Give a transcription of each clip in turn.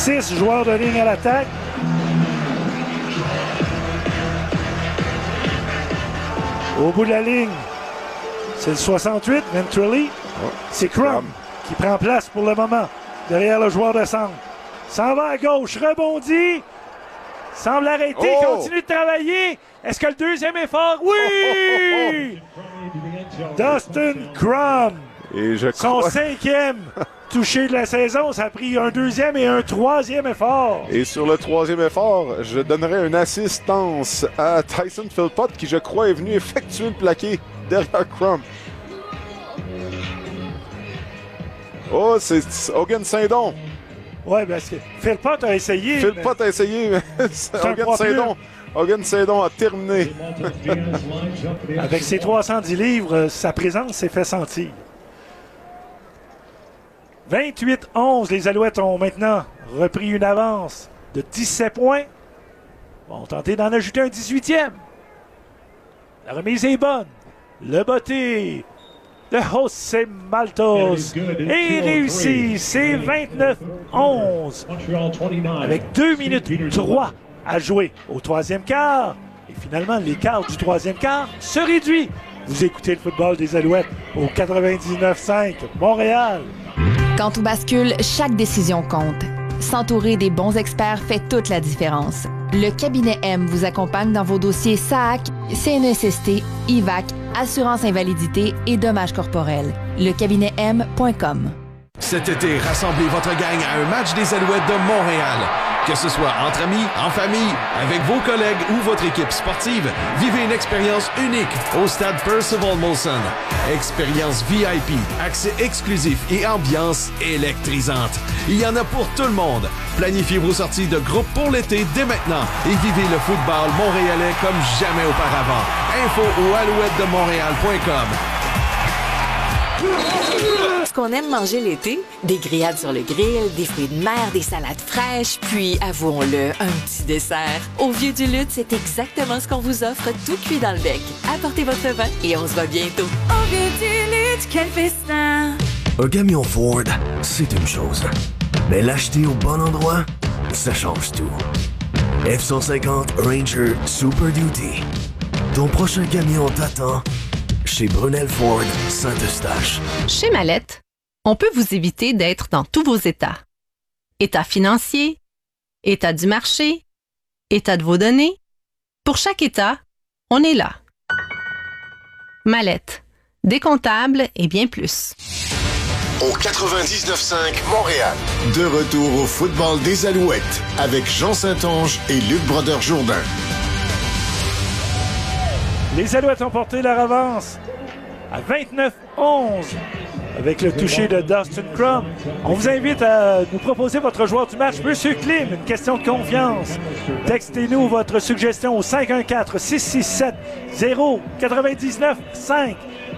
6 joueurs de ligne à l'attaque. Au bout de la ligne, c'est le 68, Ventrelli. C'est Crum qui prend place pour le moment derrière le joueur de centre. S'en va à gauche, rebondit. Semble arrêter, continue de travailler. Est-ce que le deuxième est fort? Oui! Dustin Crum. Et son 5e touché de la saison. Ça a pris un 2e et un 3e effort. Et sur le 3e effort, je donnerai une assistance à Tyson Philpott qui, je crois, est venu effectuer le plaqué derrière Crum. Oh, c'est Hogan Saint-Don. Oui, parce que Philpott a essayé. Philpott a essayé, mais Hogan Saint-Don a terminé. Avec ses 310 livres, sa présence s'est fait sentir. 28-11, les Alouettes ont maintenant repris une avance de 17 points. Vont tenter d'en ajouter un 18e. La remise est bonne. Le botté de José Maltos est réussi. C'est 29-11. Avec 2 minutes 3 à jouer au 3e quart. Et finalement, l'écart du 3e quart se réduit. Vous écoutez le football des Alouettes au 99.5 Montréal. Quand tout bascule, chaque décision compte. S'entourer des bons experts fait toute la différence. Le cabinet M vous accompagne dans vos dossiers SAAC, CNSST, IVAC, assurance invalidité et dommages corporels. Lecabinetem.com. Cet été, rassemblez votre gang à un match des Alouettes de Montréal. Que ce soit entre amis, en famille, avec vos collègues ou votre équipe sportive, vivez une expérience unique au stade Percival Molson. Expérience VIP, accès exclusif et ambiance électrisante. Il y en a pour tout le monde. Planifiez vos sorties de groupe pour l'été dès maintenant et vivez le football montréalais comme jamais auparavant. Info au alouettedemontréal.com. Ce qu'on aime manger l'été, des grillades sur le grill, des fruits de mer, des salades fraîches, puis, avouons-le, un petit dessert. Au Vieux du Lutte, c'est exactement ce qu'on vous offre, tout cuit dans le bec. Apportez votre vin et on se voit bientôt. Au Vieux du Lutte, quel festin! Un camion Ford, c'est une chose. Mais l'acheter au bon endroit, ça change tout. F-150 Ranger Super Duty. Ton prochain camion t'attend chez Brunel Ford Saint-Eustache. Chez Mallette, on peut vous éviter d'être dans tous vos états. État financier, état du marché, état de vos données. Pour chaque état, on est là. Mallette, décomptable et bien plus. Au 99.5 Montréal. De retour au football des Alouettes avec Jean Saint-Onge et Luc Brodeur-Jourdain. Les Alouettes ont porté leur avance à 29-11 avec le toucher de Dustin Crum. On vous invite à nous proposer votre joueur du match, Monsieur Klim, une question de confiance. Textez-nous votre suggestion au 514-667-099-5.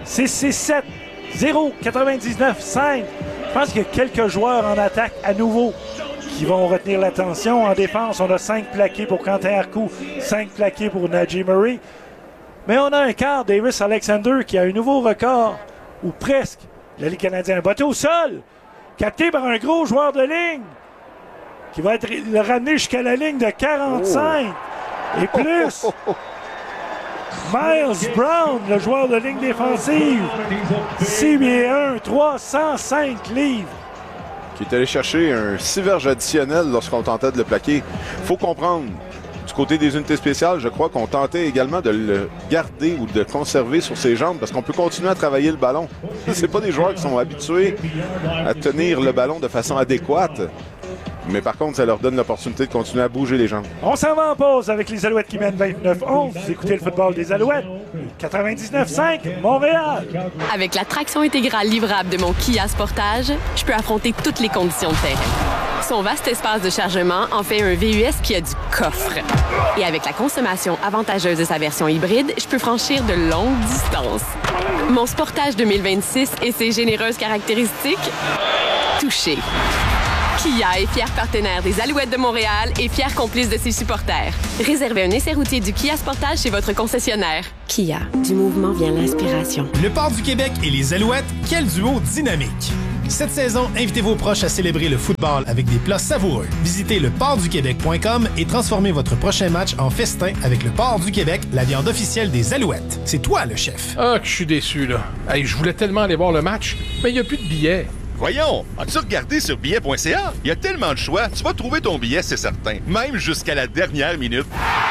667-099-5. Je pense qu'il y a quelques joueurs en attaque à nouveau qui vont retenir l'attention. En défense, on a 5 plaqués pour Quentin Arcou, 5 plaqués pour Najee Murray. Mais on a un quart, Davis Alexander, qui a un nouveau record, ou presque, la Ligue canadienne. Botté au sol, capté par un gros joueur de ligne, qui va être le ramener jusqu'à la ligne de 45 et plus. Miles Brown, le joueur de ligne défensive, 6 pieds 1, 305 livres. Qui est allé chercher un 6 verges additionnel lorsqu'on tentait de le plaquer. Faut comprendre. Du côté des unités spéciales, je crois qu'on tentait également de le garder ou de le conserver sur ses jambes parce qu'on peut continuer à travailler le ballon. C'est pas des joueurs qui sont habitués à tenir le ballon de façon adéquate. Mais par contre, ça leur donne l'opportunité de continuer à bouger les jambes. On s'en va en pause avec les Alouettes qui mènent 29-11. Vous écoutez le football des Alouettes. 99.5 Montréal. Avec la traction intégrale livrable de mon Kia Sportage, je peux affronter toutes les conditions de terrain. Son vaste espace de chargement en fait un VUS qui a du coffre. Et avec la consommation avantageuse de sa version hybride, je peux franchir de longues distances. Mon Sportage 2026 et ses généreuses caractéristiques, touché. Kia est fier partenaire des Alouettes de Montréal et fier complice de ses supporters. Réservez un essai routier du Kia Sportage chez votre concessionnaire. Kia, du mouvement vient l'inspiration. Le Port du Québec et les Alouettes, quel duo dynamique! Cette saison, invitez vos proches à célébrer le football avec des plats savoureux. Visitez leportduquebec.com et transformez votre prochain match en festin avec le Port du Québec, la viande officielle des Alouettes. C'est toi le chef. Ah, que je suis déçu, là. Hey, je voulais tellement aller voir le match, mais il n'y a plus de billets. Voyons, as-tu regardé sur billet.ca? Il y a tellement de choix, tu vas trouver ton billet, c'est certain. Même jusqu'à la dernière minute.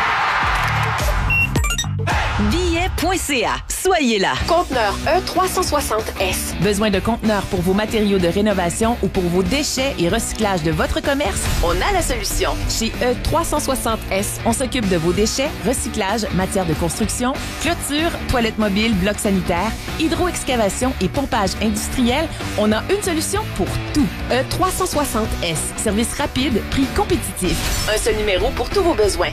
Billet.ca. Soyez là. Conteneur E360S. Besoin de conteneurs pour vos matériaux de rénovation ou pour vos déchets et recyclage de votre commerce? On a la solution. Chez E360S, on s'occupe de vos déchets, recyclage, matière de construction, clôture, toilettes mobiles, blocs sanitaires, hydro-excavation et pompage industriel. On a une solution pour tout. E360S. Service rapide, prix compétitif. Un seul numéro pour tous vos besoins.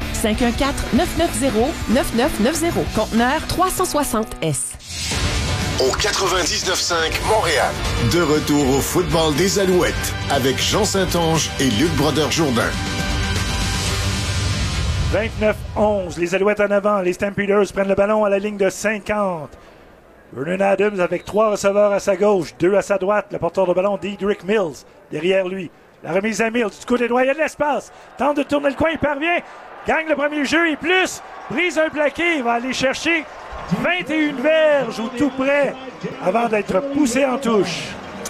514-990-9990. Conteneur 360S. Au 99.5 Montréal. De retour au football des Alouettes avec Jean Saint-Onge et Luc Brodeur-Jourdain. 29-11, les Alouettes en avant. Les Stampeders prennent le ballon à la ligne de 50. Vernon Adams avec 3 receveurs à sa gauche, 2 à sa droite. Le porteur de ballon, Dedrick Mills, derrière lui. La remise à Mills, du côté droit, il y a de l'espace. Tente de tourner le coin, il parvient. Gagne le premier jeu et plus. Brise un plaqué, il va aller chercher 21 verges ou tout près avant d'être poussé en touche.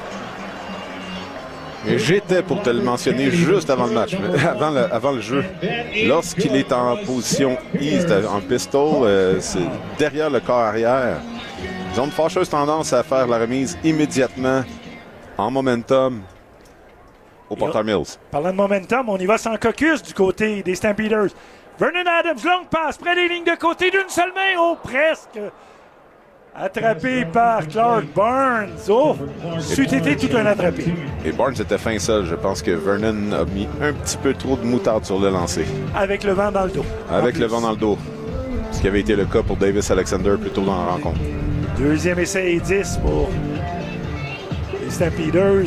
Et j'étais pour te le mentionner juste avant le match, avant le jeu. Lorsqu'il est en position east, en pistol, c'est derrière le corps arrière. Ils ont une fâcheuse tendance à faire la remise immédiatement en momentum au porteur Mills. Parlant de momentum, on y va sans caucus du côté des Stampeders. Vernon Adams, longue passe, près des lignes de côté d'une seule main. Oh, presque. Attrapé par Clark Barnes. Oh, c'eût été tout un attrapé. Et Barnes était fin seul. Je pense que Vernon a mis un petit peu trop de moutarde sur le lancer. Avec le vent dans le dos. Avec le vent dans le dos. Ce qui avait été le cas pour Davis Alexander plus tôt dans la rencontre. Deuxième essai et 10 pour les Stampeders.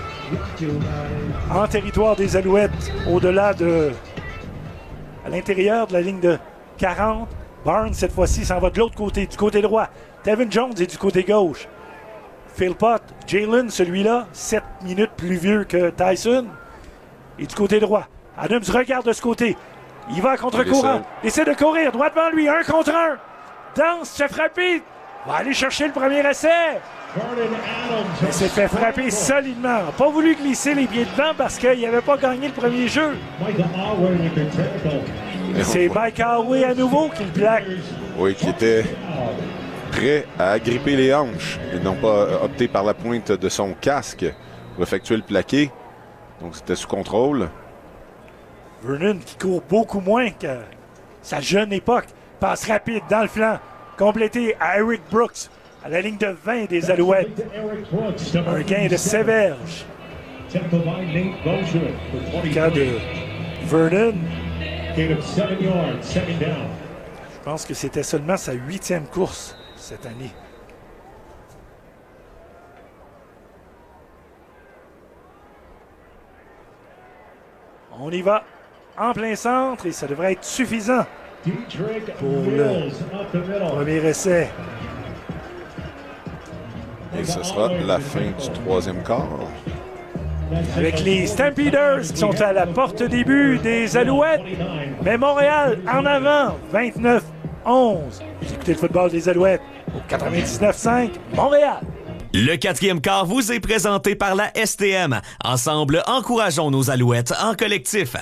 En territoire des Alouettes, au-delà de... à l'intérieur de la ligne de 40. Barnes, cette fois-ci, s'en va de l'autre côté, du côté droit. Tevin Jones est du côté gauche. Philpott, Jalen, celui-là, 7 minutes plus vieux que Tyson. Et du côté droit. Adams regarde de ce côté. Il va à contre-courant. Essaie de courir, droit devant lui, 1 contre 1. Danse, se fait frapper. Va aller chercher le premier essai. Il s'est fait frapper solidement. Il n'a pas voulu glisser les pieds devant parce qu'il n'avait pas gagné le premier jeu. C'est Mike Howey à nouveau qui le plaque. Oui, qui était prêt à agripper les hanches et non pas opté par la pointe de son casque pour effectuer le plaqué. Donc c'était sous contrôle. Vernon qui court beaucoup moins que sa jeune époque. Passe rapide dans le flanc. Complété à Eric Brooks à la ligne de 20 des Alouettes. Un gain de 7 verges. Le cas de Vernon. Je pense que c'était seulement sa 8e course cette année. On y va en plein centre et ça devrait être suffisant pour le premier essai. Et ce sera la fin du 3e quart. Avec les Stampeders qui sont à la porte début des Alouettes. Mais Montréal en avant, 29-11. Vous écoutez le football des Alouettes au 99.5 Montréal. Le 4e quart vous est présenté par la STM. Ensemble, encourageons nos Alouettes en collectif.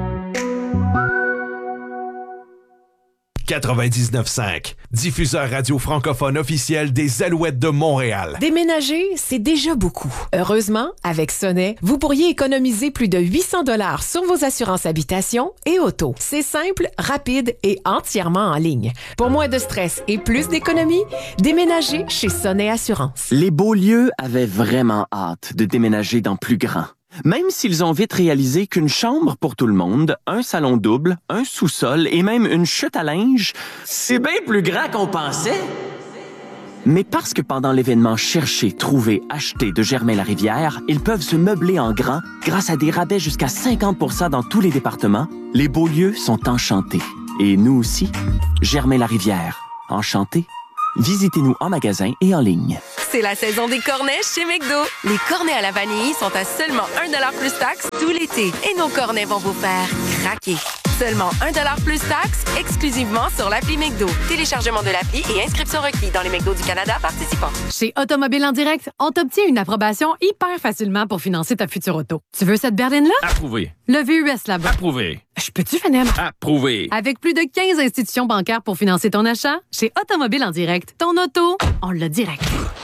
99.5, diffuseur radio francophone officiel des Alouettes de Montréal. Déménager, c'est déjà beaucoup. Heureusement, avec Sonnet, vous pourriez économiser plus de 800 $ sur vos assurances habitation et auto. C'est simple, rapide et entièrement en ligne. Pour moins de stress et plus d'économie, déménagez chez Sonnet Assurance. Les Beaulieu avaient vraiment hâte de déménager dans plus grand. Même s'ils ont vite réalisé qu'une chambre pour tout le monde, un salon double, un sous-sol et même une chute à linge, c'est bien plus grand qu'on pensait. Mais parce que pendant l'événement Chercher, Trouver, Acheter de Germain-Larivière, ils peuvent se meubler en grand grâce à des rabais jusqu'à 50% dans tous les départements, les Beaulieu sont enchantés. Et nous aussi, Germain-Larivière, enchantés. Visitez-nous en magasin et en ligne. C'est la saison des cornets chez McDo. Les cornets à la vanille sont à seulement 1$ plus taxes tout l'été. Et nos cornets vont vous faire craquer. Seulement 1$ plus taxes, exclusivement sur l'appli McDo. Téléchargement de l'appli et inscription requis dans les McDo du Canada participants. Chez Automobile en direct, on t'obtient une approbation hyper facilement pour financer ta future auto. Tu veux cette berline-là? Approuvé. Le VUS là-bas. Approuvé. Je peux-tu finir? Approuvé. Avec plus de 15 institutions bancaires pour financer ton achat, chez Automobile en direct, ton auto, on l'a direct.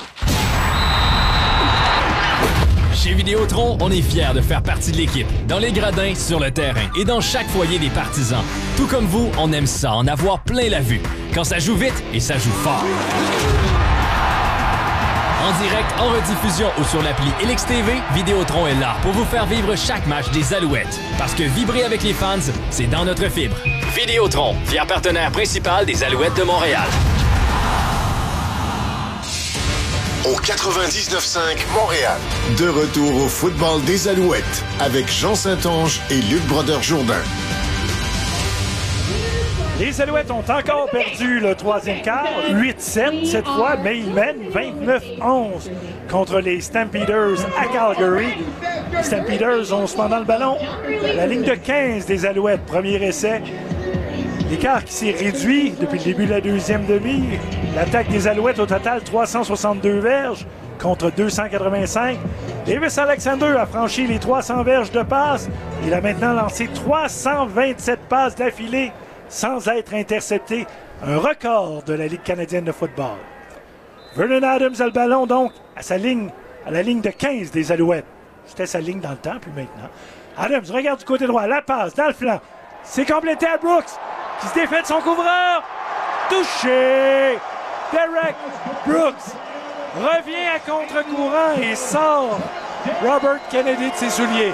Chez Vidéotron, on est fiers de faire partie de l'équipe, dans les gradins, sur le terrain et dans chaque foyer des partisans. Tout comme vous, on aime ça, en avoir plein la vue. Quand ça joue vite et ça joue fort. En direct, en rediffusion ou sur l'appli LXTV, Vidéotron est là pour vous faire vivre chaque match des Alouettes. Parce que vibrer avec les fans, c'est dans notre fibre. Vidéotron, fier partenaire principal des Alouettes de Montréal. Au 99.5 Montréal. De retour au football des Alouettes avec Jean Saint-Onge et Luc Brodeur-Jourdain. Les Alouettes ont encore perdu le troisième quart, 8-7 cette fois, mais ils mènent 29-11 contre les Stampeders à Calgary. Les Stampeders ont cependant le ballon. La ligne de 15 des Alouettes, premier essai. L'écart qui s'est réduit depuis le début de la deuxième demi. L'attaque des Alouettes au total 362 verges contre 285. Davis Alexander a franchi les 300 verges de passe. Il a maintenant lancé 327 passes d'affilée sans être intercepté. Un record de la Ligue canadienne de football. Vernon Adams a le ballon donc à la ligne de 15 des Alouettes. C'était sa ligne dans le temps, puis maintenant. Adams regarde du côté droit, la passe dans le flanc. C'est complété à Brooks qui se défait de son couvreur. Touché! Derek Brooks revient à contre-courant et sort Robert Kennedy de ses souliers.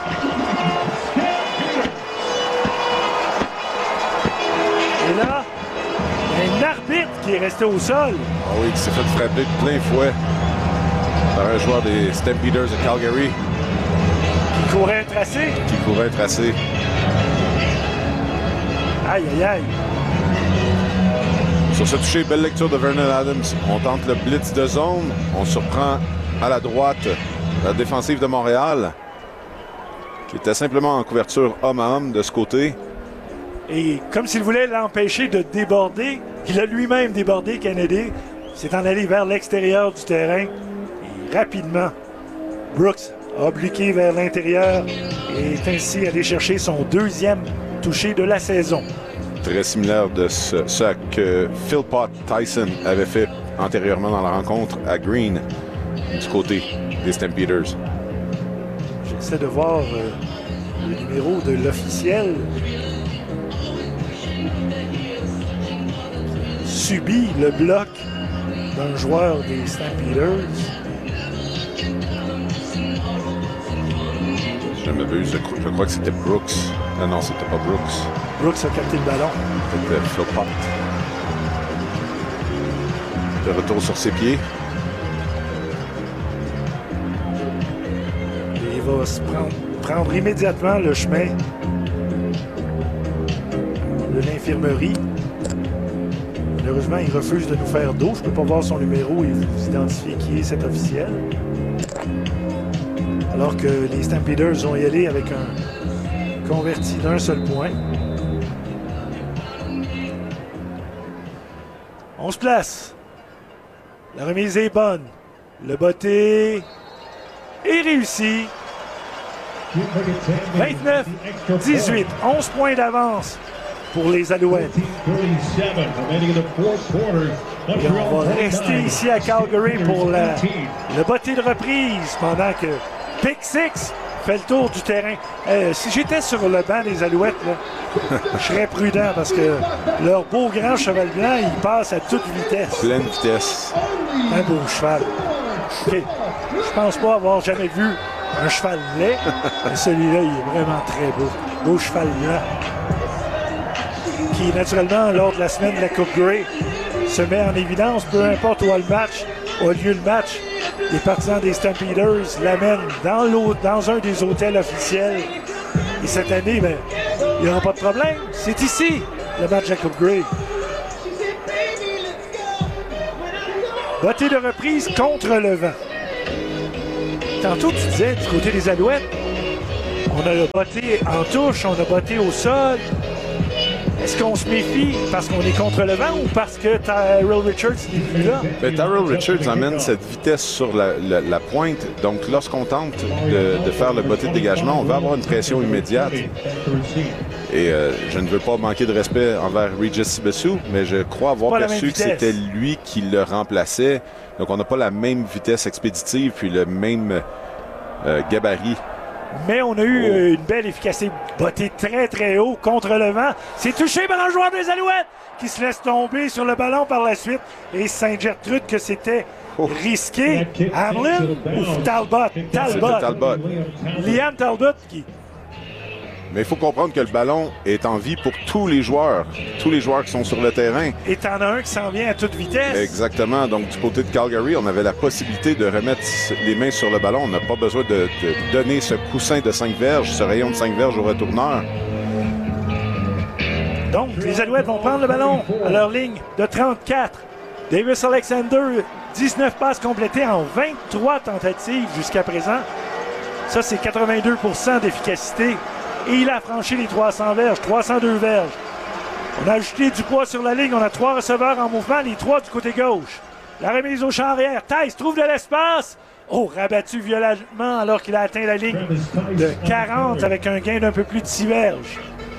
Et là, il y a un arbitre qui est resté au sol. Ah oui, qui s'est fait frapper de plein fouet par un joueur des Stampeders de Calgary. Qui courait un tracé. Aïe, aïe, aïe. Sur ce toucher, belle lecture de Vernon Adams. On tente le blitz de zone. On surprend à la droite la défensive de Montréal, qui était simplement en couverture homme à homme de ce côté. Et comme s'il voulait l'empêcher de déborder, il a lui-même débordé Kennedy. C'est en allé vers l'extérieur du terrain. Et rapidement, Brooks a obliqué vers l'intérieur et est ainsi allé chercher son deuxième touché de la saison. Très similaire de ce que Philpott Tyson avait fait antérieurement dans la rencontre à Green du côté des Stampeders. J'essaie de voir le numéro de l'officiel. Subit le bloc d'un joueur des Stampeders. Je m'abuse, je crois que c'était Brooks. Non, c'était pas Brooks. Brooks a capté le ballon. C'était Philpott. De retour sur ses pieds. Et il va se prendre immédiatement le chemin de l'infirmerie. Malheureusement, il refuse de nous faire d'eau. Je ne peux pas voir son numéro et vous identifier qui est cet officiel. Alors que les Stampeders vont y aller avec un converti d'un seul point. On se place. La remise est bonne. Le botté est réussi. 29-18. 11 points d'avance pour les Alouettes. Et on va rester ici à Calgary pour le botté de reprise pendant que Pick Six fait le tour du terrain. Si j'étais sur le banc des Alouettes, là, je serais prudent parce que leur beau grand cheval blanc, il passe à toute vitesse. Pleine vitesse. Un beau cheval. Okay. Je pense pas avoir jamais vu un cheval laid, mais celui-là, il est vraiment très beau. Beau cheval blanc. Qui, naturellement, lors de la semaine de la Coupe Grey, se met en évidence, peu importe où a lieu le match. Les partisans des Stampeders l'amènent dans un des hôtels officiels. Et cette année, ben, il n'y aura pas de problème. C'est ici, le match de la Coupe Grey. Bottée de reprise contre le vent. Tantôt, tu disais, du côté des Alouettes, on a botté en touche, on a botté au sol. Est-ce qu'on se méfie parce qu'on est contre le vent ou parce que Tyrell Richards n'est plus là? Tyrell Richards amène cette vitesse sur la pointe. Donc, lorsqu'on tente de faire le botté de dégagement, on va avoir une pression immédiate. Et je ne veux pas manquer de respect envers Regis Sibessu, mais je crois avoir perçu que c'était lui qui le remplaçait. Donc, on n'a pas la même vitesse expéditive puis le même gabarit. Mais on a eu une belle efficacité, bottée très très haut contre le vent. C'est touché par un joueur des Alouettes qui se laisse tomber sur le ballon par la suite. Et Sainte-Gertrude que c'était risqué. Hamlin ou Talbot? Talbot. Liam Talbot qui... Mais il faut comprendre que le ballon est en vie pour tous les joueurs qui sont sur le terrain. Et t'en as un qui s'en vient à toute vitesse. Exactement. Donc, du côté de Calgary, on avait la possibilité de remettre les mains sur le ballon. On n'a pas besoin de donner ce coussin de 5 verges, ce rayon de 5 verges au retourneur. Donc, les Alouettes vont prendre le ballon à leur ligne de 34. Davis Alexander, 19 passes complétées en 23 tentatives jusqu'à présent. Ça, c'est 82% d'efficacité. Et il a franchi les 300 verges, 302 verges. On a ajouté du poids sur la ligne. On a 3 receveurs en mouvement, les 3 du côté gauche. La remise au champ arrière. Tice trouve de l'espace. Oh, rabattu violemment alors qu'il a atteint la ligne de 40 avec un gain d'un peu plus de 6 verges.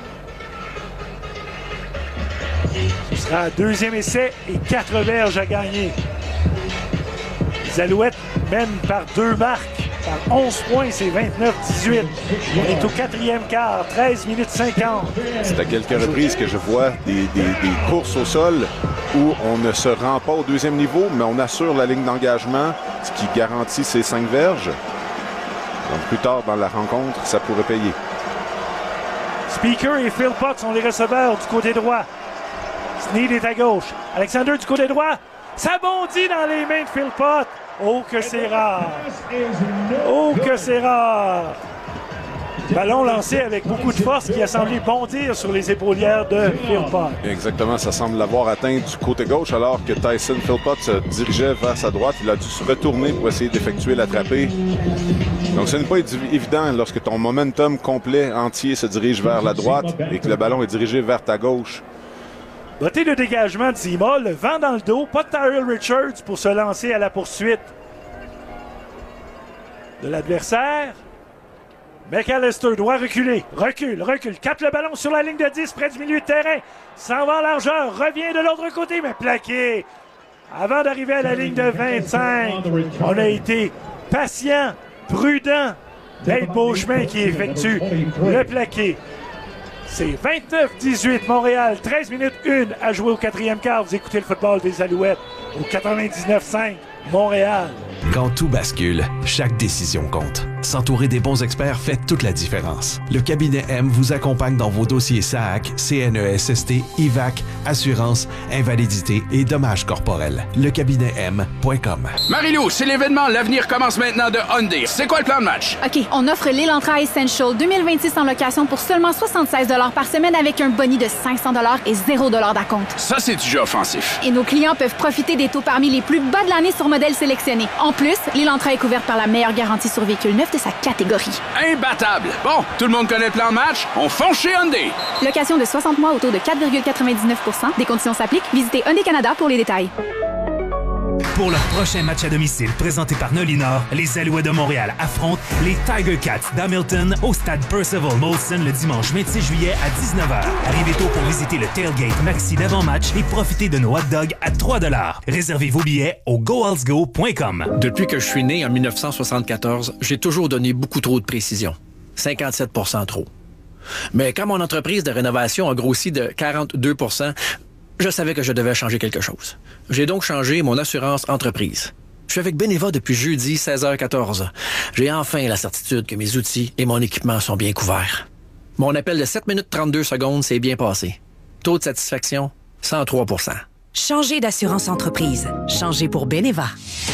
Ce sera un deuxième essai et 4 verges à gagner. Les Alouettes mènent par 2 marques. Par 11 points, c'est 29-18. On est au 4e quart, 13 minutes 50. C'est à quelques reprises que je vois des courses au sol où on ne se rend pas au deuxième niveau, mais on assure la ligne d'engagement, ce qui garantit ces 5 verges. Donc plus tard dans la rencontre, ça pourrait payer. Speaker et Philpott sont les receveurs du côté droit. Sneed est à gauche. Alexander du côté droit. Ça bondit dans les mains de Philpott. Oh, que c'est rare! Oh, que c'est rare! Ballon lancé avec beaucoup de force qui a semblé bondir sur les épaulières de Philpott. Exactement, ça semble l'avoir atteint du côté gauche alors que Tyson Philpott se dirigeait vers sa droite. Il a dû se retourner pour essayer d'effectuer l'attrapé. Donc ce n'est pas évident lorsque ton momentum complet entier se dirige vers la droite et que le ballon est dirigé vers ta gauche. Bottée de dégagement de Zima, le vent dans le dos, pas de Tyrell Richards pour se lancer à la poursuite de l'adversaire. McAllister doit reculer, recule, capte le ballon sur la ligne de 10 près du milieu de terrain, s'en va en largeur, revient de l'autre côté, mais plaqué. Avant d'arriver à la ligne de 25, on a été patient, prudent. Dave Beauchemin qui effectue le plaqué. C'est 29-18 Montréal, 13 minutes 1 à jouer au 4e quart. Vous écoutez le football des Alouettes au 99.5 Montréal. Quand tout bascule, chaque décision compte. S'entourer des bons experts fait toute la différence. Le cabinet M vous accompagne dans vos dossiers SAAC, CNESST, IVAC, assurance, invalidité et dommages corporels. Lecabinetm.com. Marie-Lou, c'est l'événement L'avenir commence maintenant de Hyundai. C'est quoi le plan de match? OK, on offre l'Elantra Essential 2026 en location pour seulement 76 $ par semaine avec un boni de 500 $ et 0 $ d'acompte. Ça, c'est déjà offensif. Et nos clients peuvent profiter des taux parmi les plus bas de l'année sur modèles sélectionnés. En plus, l'Elantra est couverte par la meilleure garantie sur véhicule neuf de sa catégorie. Imbattable! Bon, tout le monde connaît le plan de match? On fonce chez Hyundai! Location de 60 mois au taux de 4,99 %. Des conditions s'appliquent. Visitez Hyundai Canada pour les détails. Pour leur prochain match à domicile présenté par Nolinor, les Alouettes de Montréal affrontent les Tiger Cats d'Hamilton au stade Percival Molson le dimanche 26 juillet à 19h. Arrivez tôt pour visiter le tailgate maxi d'avant-match et profitez de nos hot dogs à 3 $. Réservez vos billets au goalsgo.com. Depuis que je suis né en 1974, j'ai toujours donné beaucoup trop de précision. 57% trop. Mais quand mon entreprise de rénovation a grossi de 42 %, je savais que je devais changer quelque chose. J'ai donc changé mon assurance entreprise. Je suis avec Beneva depuis jeudi 16h14. J'ai enfin la certitude que mes outils et mon équipement sont bien couverts. Mon appel de 7 minutes 32 secondes s'est bien passé. Taux de satisfaction, 103 %. Changez d'assurance entreprise. Changez pour Beneva.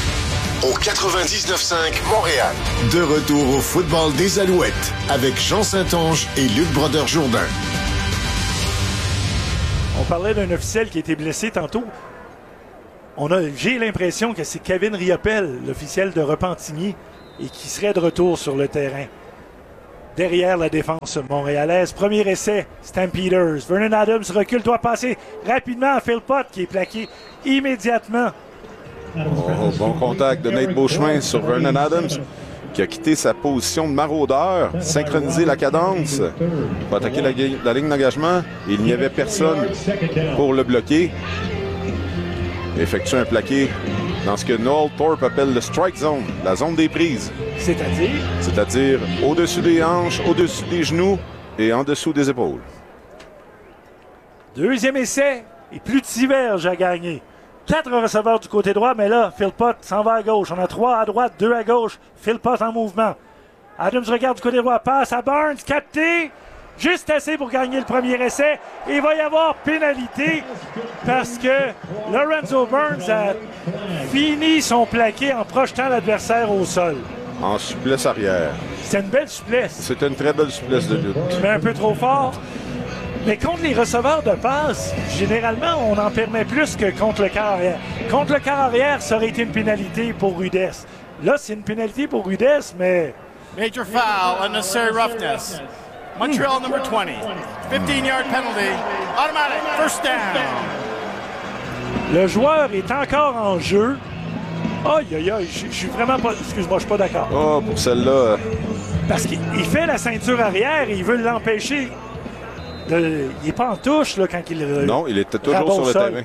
Au 99.5 Montréal. De retour au football des Alouettes avec Jean Saint-Onge et Luc Brodeur-Jourdain. On parlait d'un officiel qui a été blessé tantôt. J'ai l'impression que c'est Kevin Riopel, l'officiel de Repentigny, et qui serait de retour sur le terrain. Derrière la défense montréalaise. Premier essai, Stampeders. Vernon Adams recule, doit passer rapidement à Philpott qui est plaqué immédiatement. Bon contact de Nate Beauchemin sur Vernon Adams qui a quitté sa position de maraudeur, synchronisé la cadence pour attaquer la ligne d'engagement. Il n'y avait personne pour le bloquer. Il effectue un plaqué dans ce que Noel Thorpe appelle le strike zone, la zone des prises. C'est-à-dire? C'est-à-dire au-dessus des hanches, au-dessus des genoux et en dessous des épaules. Deuxième essai et plus de 6 verges à gagner. 4 receveurs du côté droit, mais là, Philpott s'en va à gauche. On a 3 à droite, 2 à gauche. Philpott en mouvement. Adams regarde du côté droit, passe à Barnes, capté. Juste assez pour gagner le premier essai. Et il va y avoir pénalité parce que Lorenzo Burns a fini son plaqué en projetant l'adversaire au sol. En souplesse arrière. C'est une belle souplesse. C'est une très belle souplesse de lutte. Mais un peu trop fort. Mais contre les receveurs de passe, généralement, on en permet plus que contre le quart arrière. Contre le quart arrière, ça aurait été une pénalité pour Rudess. Là, c'est une pénalité pour Rudess, mais... Major foul, unnecessary roughness. Montreal number 20. 15-yard penalty. Automatic. First down. Le joueur est encore en jeu. Aïe, aïe, aïe. Je suis vraiment pas... Excuse-moi, je suis pas d'accord. Oh, pour celle-là... Parce qu'il fait la ceinture arrière et il veut l'empêcher. Il n'est pas en touche là, quand il... Non, il était toujours sur le terrain.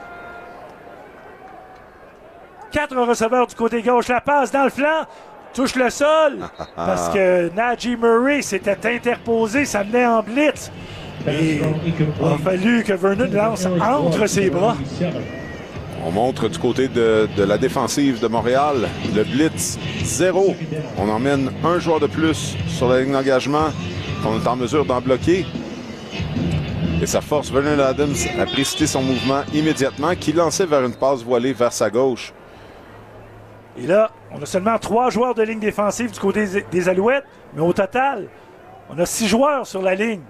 4 receveurs du côté gauche. La passe dans le flanc. Touche le sol. Parce que Najee Murray s'était interposé. Ça menait en blitz. Et il a fallu que Vernon lance entre ses bras. On montre du côté de la défensive de Montréal. Le blitz, 0. On emmène un joueur de plus sur la ligne d'engagement qu'on est en mesure d'en bloquer. Et ça force Vernon Adams à précipiter son mouvement immédiatement, qui lançait vers une passe voilée vers sa gauche. Et là, on a seulement 3 joueurs de ligne défensive du côté des Alouettes, mais au total, on a 6 joueurs sur la ligne.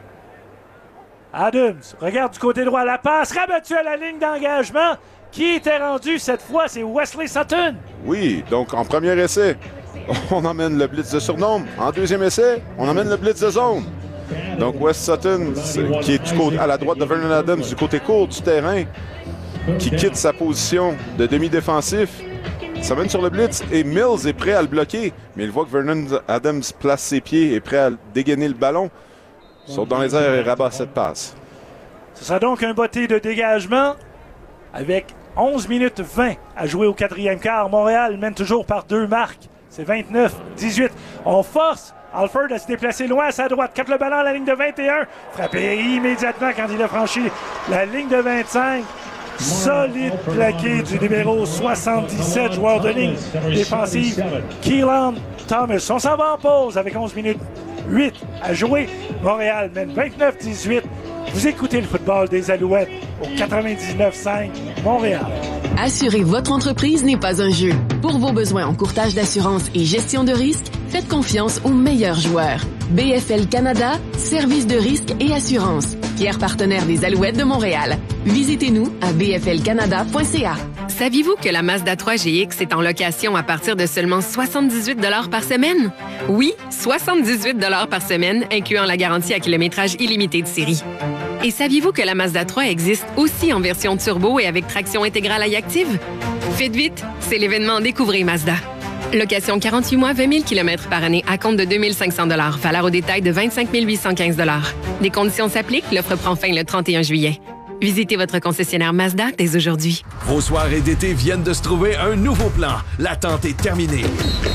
Adams regarde du côté droit, la passe rabattue à la ligne d'engagement. Qui était rendu cette fois? C'est Wesley Sutton. Oui, donc en premier essai, on emmène le blitz de surnombre. En deuxième essai, on emmène le blitz de zone. Donc Wes Sutton, qui est à la droite de Vernon Adams, du côté court du terrain, qui quitte sa position de demi-défensif, s'amène sur le blitz et Mills est prêt à le bloquer. Mais il voit que Vernon Adams place ses pieds et est prêt à dégainer le ballon. Saute dans les airs et rabat cette passe. Ce sera donc un botté de dégagement avec 11 minutes 20 à jouer au 4e quart. Montréal mène toujours par 2 marques. C'est 29-18. On force Alford à se déplacer loin à sa droite. Capte le ballon à la ligne de 21. Frappé immédiatement quand il a franchi la ligne de 25. Solide plaqué du numéro 77, joueur de ligne défensive, Keelan Thomas. On s'en va en pause avec 11 minutes 8 à jouer. Montréal mène 29-18. Vous écoutez le football des Alouettes au 99.5 Montréal. Assurer votre entreprise n'est pas un jeu. Pour vos besoins en courtage d'assurance et gestion de risque, faites confiance aux meilleurs joueurs. BFL Canada, service de risque et assurance. Fier partenaire des Alouettes de Montréal. Visitez-nous à bflcanada.ca. Saviez-vous que la Mazda 3 GX est en location à partir de seulement 78 $ par semaine? Oui, 78 $ par semaine, incluant la garantie à kilométrage illimité de série. Et saviez-vous que la Mazda 3 existe aussi en version turbo et avec traction intégrale iActive? Faites vite, c'est l'événement Découvrez Mazda. Location 48 mois, 20 000 km par année à compte de 2 500 $. Valeur au détail de 25 815 $. Des conditions s'appliquent. L'offre prend fin le 31 juillet. Visitez votre concessionnaire Mazda dès aujourd'hui. Vos soirées d'été viennent de se trouver un nouveau plan. L'attente est terminée.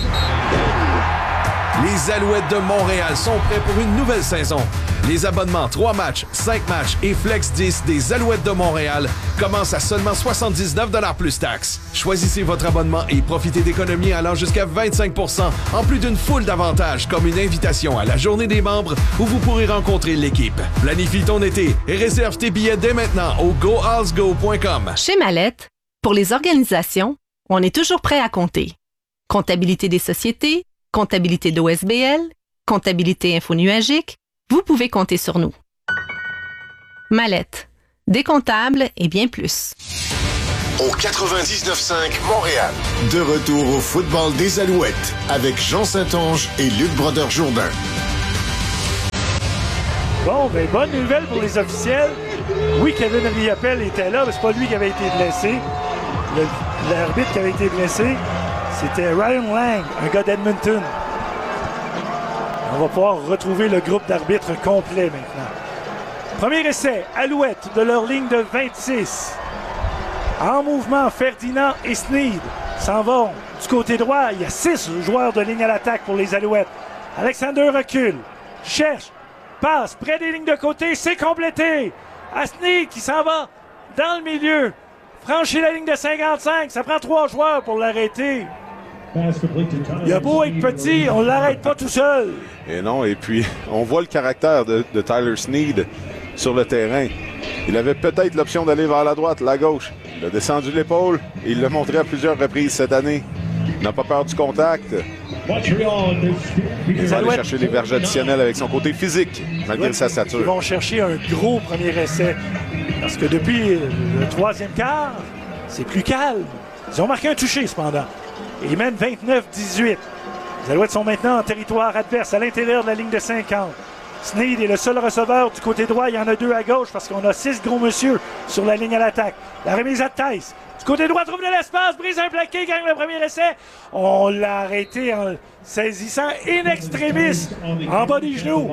Les Alouettes de Montréal sont prêts pour une nouvelle saison. Les abonnements 3 matchs, 5 matchs et Flex 10 des Alouettes de Montréal commencent à seulement 79 $ plus taxes. Choisissez votre abonnement et profitez d'économies allant jusqu'à 25 % en plus d'une foule d'avantages comme une invitation à la journée des membres où vous pourrez rencontrer l'équipe. Planifie ton été et réserve tes billets dès maintenant au goallsgo.com. Chez Mallette, pour les organisations, on est toujours prêt à compter. Comptabilité des sociétés, comptabilité d'OSBL, comptabilité infonuagique, vous pouvez compter sur nous. Mallette, des comptables et bien plus. au 99.5 Montréal. De retour au football des Alouettes avec Jean Saint-Onge et Luc Brodeur-Jourdain. Bon, ben bonne nouvelle pour les officiels. Oui, Kevin Riopelle était là, mais c'est pas lui qui avait été blessé. L'arbitre qui avait été blessé, c'était Ryan Lang, un gars d'Edmonton. On va pouvoir retrouver le groupe d'arbitres complet maintenant. Premier essai, Alouette de leur ligne de 26. En mouvement, Ferdinand et Sneed s'en vont du côté droit. Il y a 6 joueurs de ligne à l'attaque pour les Alouettes. Alexander recule, cherche, passe près des lignes de côté, c'est complété. À Sneed qui s'en va dans le milieu. Franchit la ligne de 55, ça prend 3 joueurs pour l'arrêter. Il a beau être petit, on ne l'arrête pas tout seul. Et non, et puis on voit le caractère de Tyler Sneed sur le terrain. Il avait peut-être l'option d'aller vers la droite, la gauche. Il a descendu l'épaule et il l'a montré à plusieurs reprises cette année. Il n'a pas peur du contact. Il va aller chercher les verges additionnelles avec son côté physique, malgré sa stature. Ils vont chercher un gros premier essai. Parce que depuis le 3e quart, c'est plus calme. Ils ont marqué un touché, cependant. Et ils mènent 29-18. Les Alouettes sont maintenant en territoire adverse, à l'intérieur de la ligne de 50. Sneed est le seul receveur du côté droit. Il y en a 2 à gauche parce qu'on a 6 gros monsieur sur la ligne à l'attaque. La remise à Tice. Du côté droit, trouve de l'espace, brise un plaqué, gagne le premier essai. On l'a arrêté en saisissant in extremis, en bas des genoux.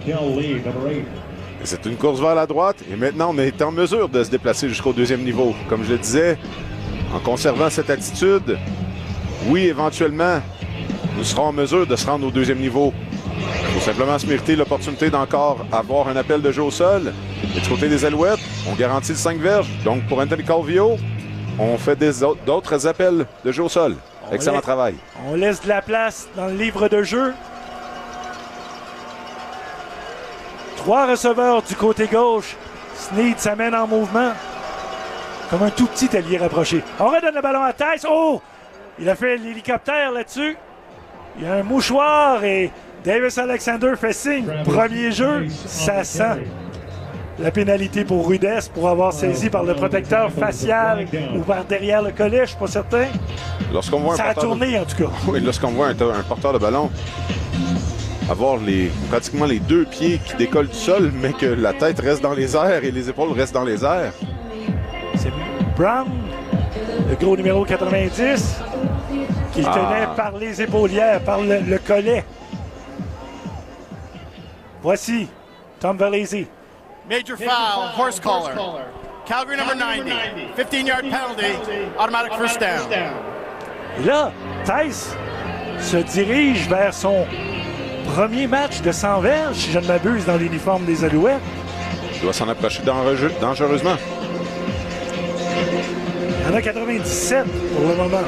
C'est une course vers la droite et maintenant on est en mesure de se déplacer jusqu'au 2e niveau. Comme je le disais, en conservant cette attitude, oui, éventuellement, nous serons en mesure de se rendre au 2e niveau. Il faut simplement se mériter l'opportunité d'encore avoir un appel de jeu au sol. Et du côté des Alouettes, on garantit le 5 verges. Donc pour Anthony Calvillo, on fait d'autres appels de jeu au sol. Excellent travail. On laisse de la place dans le livre de jeu. 3 receveurs du côté gauche. Sneed s'amène en mouvement. Comme un tout petit allié rapproché. On redonne le ballon à Tice. Oh! Il a fait l'hélicoptère là-dessus. Il y a un mouchoir et Davis Alexander fait signe. Premier jeu, ça sent la pénalité pour Rudess pour avoir saisi par le protecteur facial ou par derrière le collet, je ne suis pas certain. Lorsqu'on voit ça a tourné en tout cas. Oui, lorsqu'on voit un porteur de ballon avoir pratiquement les 2 pieds qui décollent du sol, mais que la tête reste dans les airs et les épaules restent dans les airs. C'est Brown, le gros numéro 90, qui le tenait par les épaulières, par le collet. Voici Tom Verlazy. Major foul, horse collar. Calgary number 90. 15-yard penalty, automatic first down. Et là, Tice se dirige vers son premier match de 100 verges, si je ne m'abuse, dans l'uniforme des Alouettes. Il doit s'en approcher dangereusement. Il y en a 97 pour le moment.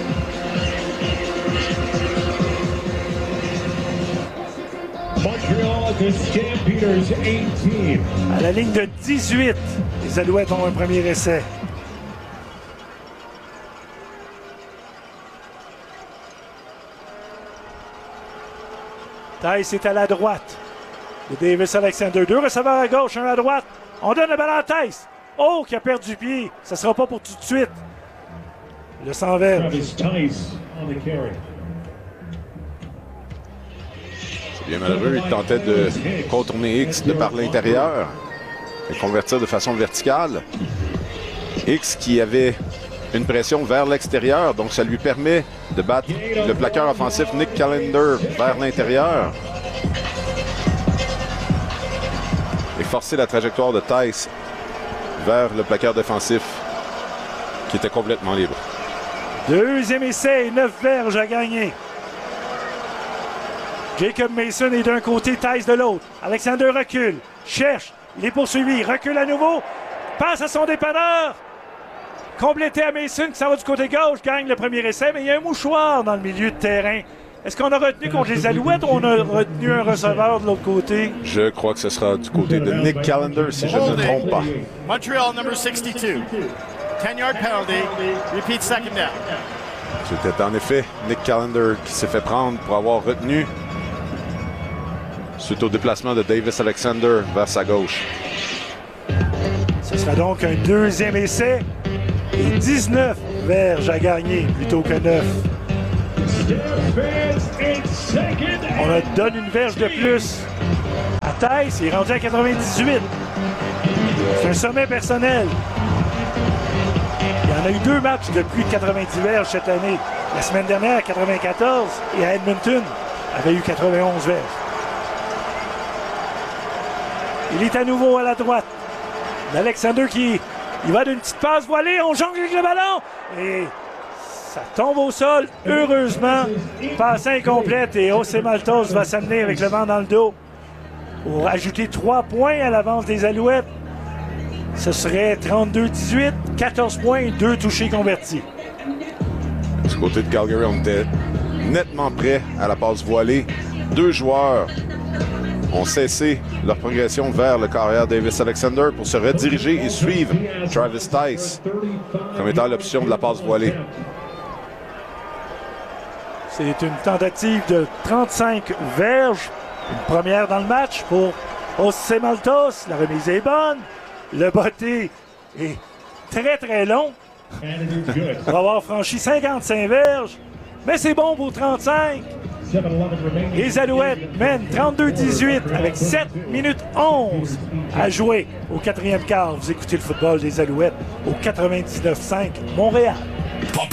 À la ligne de 18, les Alouettes ont un premier essai. Tice est à la droite. De Davis Alexander. 2 receveurs à gauche, 1 à droite. On donne le ballon à Tice. Oh, qui a perdu pied. Ça ne sera pas pour tout de suite. Le 100 verges. C'est bien malheureux. Il tentait de contourner X de par l'intérieur et convertir de façon verticale. X qui avait une pression vers l'extérieur, donc ça lui permet de battre le plaqueur offensif Nick Callender vers l'intérieur et forcer la trajectoire de Tice vers le plaqueur défensif qui était complètement libre. 2e essai, 9 verges à gagner. Jacob Mason est d'un côté, Tice de l'autre. Alexander recule, cherche, il est poursuivi, recule à nouveau, passe à son dépanneur. Complété à Mason qui s'en va du côté gauche, gagne le premier essai, mais il y a un mouchoir dans le milieu de terrain. Est-ce qu'on a retenu contre les Alouettes ou on a retenu un receveur de l'autre côté? Je crois que ce sera du côté de Nick Callender, si je ne me trompe pas. Montreal number 62. 10-yard penalty. Repeat second down. C'était en effet Nick Callender qui s'est fait prendre pour avoir retenu suite au déplacement de Davis Alexander vers sa gauche. Ce sera donc un 2e essai. et 19 verges à gagner plutôt que 9. On leur donne une verge de plus. À Tice, il est rendu à 98. C'est un sommet personnel. Il y en a eu 2 matchs de plus de 90 verges cette année. La semaine dernière, à 94, et à Edmonton, avait eu 91 verges. Il est à nouveau à la droite. Alexander qui il va d'une petite passe voilée. On jongle avec le ballon. Et ça tombe au sol. Heureusement, passe incomplète. Et José Maltos va s'amener avec le vent dans le dos pour ajouter 3 points à l'avance des Alouettes. Ce serait 32-18, 14 points et 2 touchés convertis. Du côté de Calgary, on était nettement prêt à la passe voilée. 2 joueurs ont cessé leur progression vers le carrière Davis Alexander pour se rediriger et suivre Travis Tice comme étant l'option de la passe voilée. C'est une tentative de 35 verges. Une première dans le match pour José Maltos. La remise est bonne. Le botté est très, très long. Pour avoir franchi 55 verges. Mais c'est bon pour 35. Les Alouettes mènent 32-18 avec 7 minutes 11 à jouer au 4e quart. Vous écoutez le football des Alouettes au 99.5 Montréal.